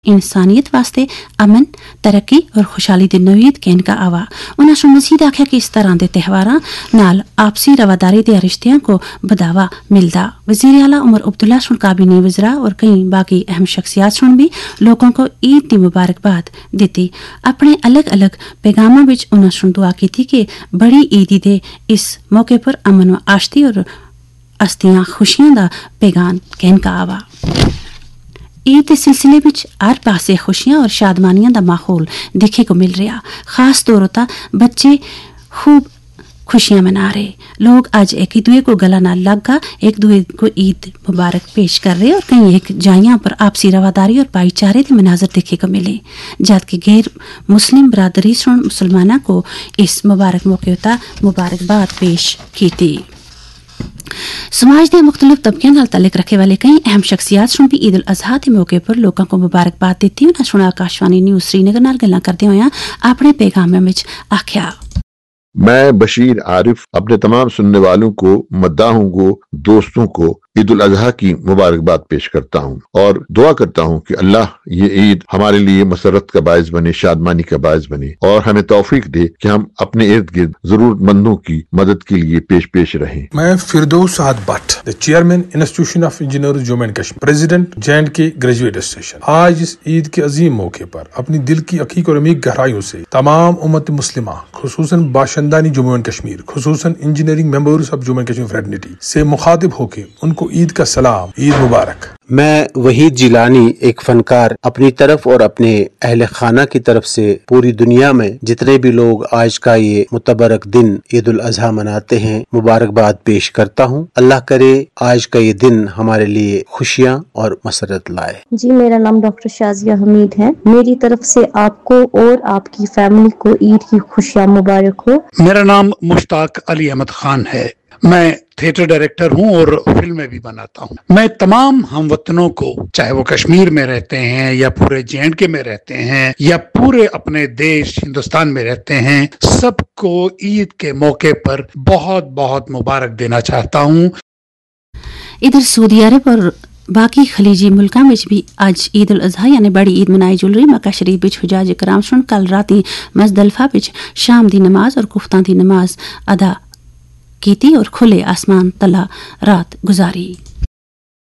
इंसानियत वास्ते अमन तरक्की और खुशहाली दी नवीद कहन का आवा। उन्हां शो मजीद आख्या कि इस तरह के त्यौहारां नाल आपसी रवादारी दे रिश्तियां को बढ़ावा मिलदा। वजीर आला उमर अब्दुल्ला सुन काबीनी वज़रा और कई बाकी अहम शख्सियात सुन भी लोगों को ईद की मुबारकबाद दी। अपने अलग अलग पैगामां विच उन्हां सुन दुआ की कि बड़ी ईदी दे इस मौके पर अमन व आश्ती और अस्तियां खुशियां दा पैगाम कहन का आवा। ईद के सिलसिले विच हर पासे खुशियां और शादमानियां दा माहौल दिखे को मिल रहा। खास तौर पर बच्चे खूब खुशियां मना रहे। लोग आज एक दूसरे को गला ना लगा एक दूसरे को ईद मुबारक पेश कर रहे और कई एक जाइयां पर आपसी रवादारी और भाईचारे के मनाजर देखे को मिले, जबकि गैर मुस्लिम बरादरी मुसलमाना को इस मुबारक मौके पर मुबारकबाद पेश की थी। समाज के मुख्तलिफ तबकियां नाल ताल्लुक रखने वाले कई अहम शख्सियात सुन भी ईद उल अजहा के मौके पर लोगों को मुबारकबाद दी। उन्हें सुना आकाशवाणी न्यूज़ श्रीनगर नाल गल्लां करदे होया अपने पैगामां विच आख्या, मैं बशीर आरिफ अपने तमाम सुनने वालों को, मद्दाहों को, दोस्तों को ईद उल अजहा की मुबारकबाद पेश करता हूँ और दुआ करता हूँ कि अल्लाह ये ईद हमारे लिए मसरत का बायस बने, शादमानी का बायस बने और हमें तौफीक दे कि हम अपने इर्द गिर्द जरूरतमंदों की मदद के लिए पेश रहें। मैं फिरदौस साद Bhatt, the chairman institution of engineers Jammu and Kashmir, president JNK graduate association, आज इस ईद के अजीम मौके पर अपनी दिल की अकीक और अमीक गहराइयों से तमाम उम्मत मुस्लिमा, खुसूसन बाशिंदानी Jammu and Kashmir, खुसूसन engineering members of Jammu and Kashmir fraternity से मुखातिब होकर उनको ईद का सलाम, ईद मुबारक। मैं वहीद जिलानी, एक फनकार, अपनी तरफ और अपने अहले खाना की तरफ से पूरी दुनिया में जितने भी लोग आज का ये मुतबरक दिन ईद उल अजहा मनाते हैं मुबारकबाद पेश करता हूँ। अल्लाह करे आज का ये दिन हमारे लिए खुशियाँ और मसरत लाए। जी, मेरा नाम डॉक्टर शाजिया हमीद है। मेरी तरफ से आपको और आपकी फैमिली को ईद की खुशियाँ मुबारक हो। मेरा नाम मुश्ताक अली अहमद खान है। मैं थिएटर डायरेक्टर हूं और फिल्में भी बनाता हूं। मैं तमाम हमवतनों को, चाहे वो कश्मीर में रहते हैं या पूरे JNK में रहते हैं या पूरे अपने देश हिंदुस्तान में रहते हैं, सबको ईद के मौके पर बहुत बहुत मुबारक देना चाहता हूं। इधर सऊदी अरब और बाकी खलीजी मुल्कां विच भी आज ईद उल अजहा यानी बड़ी ईद मनाई जुल रही। मक्का शरीफ विच हुजाज कराम सुन कल राती मज़दलिफा विच शाम दी नमाज और कुफ्तां दी नमाज अदा कीती और खुले आसमान तला रात गुजारी।